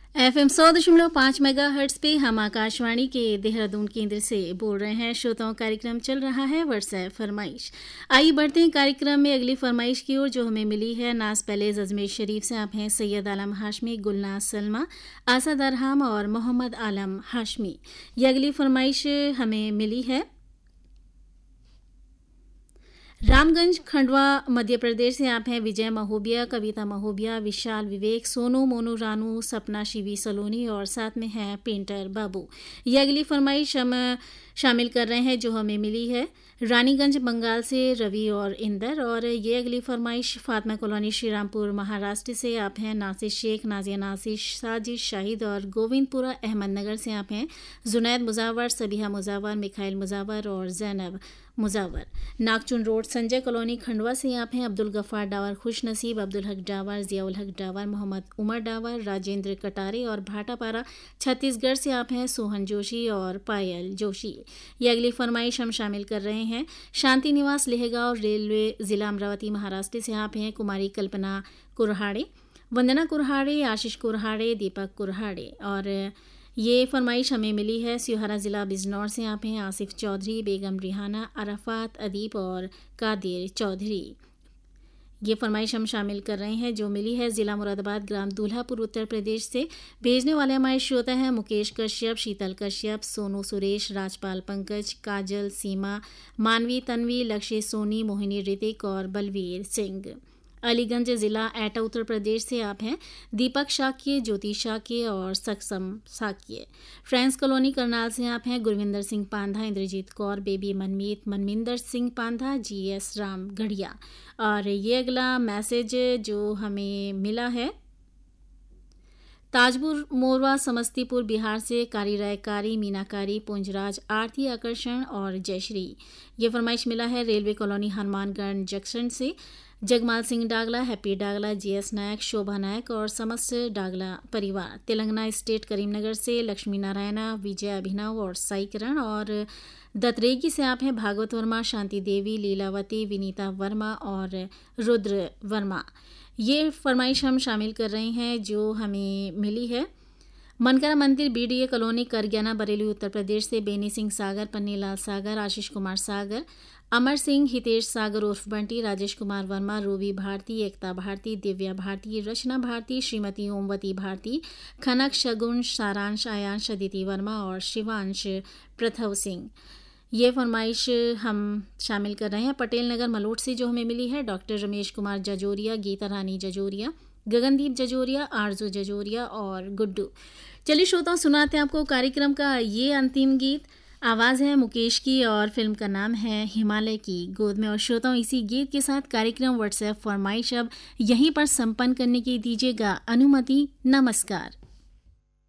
FM 100.5 megahertz पे हम आकाशवाणी के देहरादून केंद्र से बोल रहे हैं। श्रोताओं, कार्यक्रम चल रहा है व्हाट्सएप फरमाइश। आइए बढ़ते हैं कार्यक्रम में अगली फरमाइश की ओर, जो हमें मिली है नाज पैलेस अजमेर शरीफ से। आप हैं सैयद आलम हाशमी, गुलनाज सलमा, आसद अरहम और मोहम्मद आलम हाशमी। ये अगली फरमाइश हमें मिली है रामगंज खंडवा मध्य प्रदेश से। आप हैं विजय महोबिया, कविता महोबिया, विशाल विवेक, सोनू मोनू रानू, सपना शिवी सलोनी और साथ में है पेंटर बाबू। ये अगली फरमाइश हम शामिल कर रहे हैं जो हमें मिली है रानीगंज बंगाल से रवि और इंदर। और ये अगली फरमाइश फातिमा कॉलोनी श्रीरामपुर महाराष्ट्र से। आप हैं नासिर शेख, नाजिया नासिर, साजिद शाहिद और गोविंदपुरा अहमदनगर से। आप हैं जुनैद मुजावर, सबिहा मुजावर, मिखाइल मुजावर और जैनब मुजावर। नागचुन रोड संजय कॉलोनी खंडवा से। आप हैं अब्दुल गफ्फार डावर, खुश नसीब, अब्दुल हक डावर, जियाउल हक डावर, मोहम्मद उमर डावर, राजेंद्र कटारे और भाटापारा छत्तीसगढ़ से। आप हैं सोहन जोशी और पायल जोशी। ये अगली फरमाइश हम शामिल कर रहे हैं शांति निवास लेहगांव रेलवे जिला अमरावती महाराष्ट्र से। आप हैं कुमारी कल्पना कुरहाड़े, वंदना कुरहाड़े, आशीष कुरहाड़े, दीपक कुरहाड़े। और ये फरमाइश हमें मिली है सियोहारा जिला बिजनौर से। आप हैं आसिफ चौधरी, बेगम रिहाना, अराफात अदीब और कादिर चौधरी। ये फरमाइश हम शामिल कर रहे हैं जो मिली है जिला मुरादाबाद ग्राम दूल्हापुर उत्तर प्रदेश से। भेजने वाले हमारे श्रोता हैं मुकेश कश्यप, शीतल कश्यप, सोनू सुरेश, राजपाल पंकज, काजल सीमा, मानवी तन्वी, लक्ष्य सोनी, मोहिनी ऋतिक और बलवीर सिंह। अलीगंज जिला एटा उत्तर प्रदेश से। आप हैं दीपक शाक्य, ज्योति शाक्य और सक्षम शाक्य। फ्रेंड्स कॉलोनी करनाल से। आप हैं गुरविंदर सिंह पांधा, इंद्रजीत कौर, बेबी मनमीत, मनमिंदर सिंह पांधा, GS राम गढ़िया। और ये अगला मैसेज जो हमें मिला है ताजपुर मोरवा समस्तीपुर बिहार से। कारी रायकारी, मीनाकारी, पुंजराज, आरती आकर्षण और जयश्री। ये फरमाइश मिला है रेलवे कॉलोनी हनुमानगढ़ जंक्शन से। जगमाल सिंह डागला, हैप्पी डागला, GS नायक, शोभा नायक और समस्त डागला परिवार। तेलंगाना स्टेट करीमनगर से लक्ष्मी नारायणा, विजय अभिनव और साई किरण। और दतरेगी से आप हैं भागवत वर्मा, शांति देवी, लीलावती, विनीता वर्मा और रुद्र वर्मा। ये फरमाइश हम शामिल कर रहे हैं जो हमें मिली है मनकरा मंदिर BDA कॉलोनी करग्याना बरेली उत्तर प्रदेश से। बेनी सिंह सागर, पन्नीलाल सागर, आशीष कुमार सागर, अमर सिंह, हितेश सागर उर्फ बंटी, राजेश कुमार वर्मा, रूबी भारती, एकता भारती, दिव्या भारती, रचना भारती, श्रीमती ओमवती भारती, खनक शगुन, सारांश, आयांश, अदिति वर्मा और शिवांश प्रथव सिंह। ये फरमाइश हम शामिल कर रहे हैं पटेल नगर मलोट से जो हमें मिली है डॉक्टर रमेश कुमार जजोरिया, गीता रानी जजोरिया, गगनदीप जजोरिया, आरजू जजोरिया और गुड्डू। चलिए श्रोताओं, सुनाते हैं आपको कार्यक्रम का ये अंतिम गीत। आवाज़ है मुकेश की और फिल्म का नाम है हिमालय की गोद में। और श्रोताओं, इसी गीत के साथ कार्यक्रम व्हाट्सएप फरमाइश अब यहीं पर संपन्न करने की दीजिएगा अनुमति। नमस्कार।